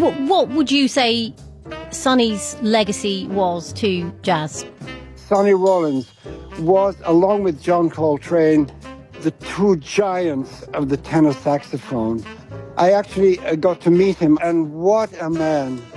What would you say Sonny's legacy was to jazz? Sonny Rollins was, along with John Coltrane, the two giants of the tenor saxophone. I actually got to meet him, and what a man.